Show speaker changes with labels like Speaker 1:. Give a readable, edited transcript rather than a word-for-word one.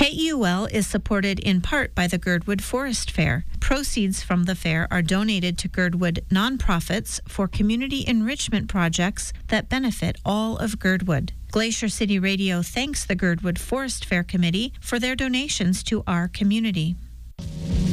Speaker 1: KUL is supported in part by the Girdwood Forest Fair. Proceeds from the fair are donated to Girdwood nonprofits for community enrichment projects that benefit all of Girdwood. Glacier City Radio thanks the Girdwood Forest Fair Committee for their donations to our community.